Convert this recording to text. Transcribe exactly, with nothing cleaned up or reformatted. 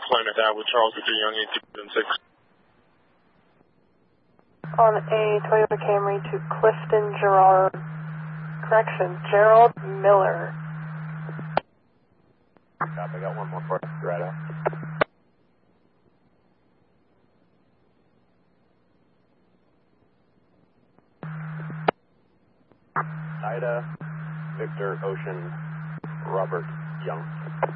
Plymouth Ave with Charles D. Young, eight two six. On a Toyota Camry to Clifton Gerard, correction, Gerald Miller. Copy, I got one more for you, right out. Ida, Victor, Ocean, Robert Young.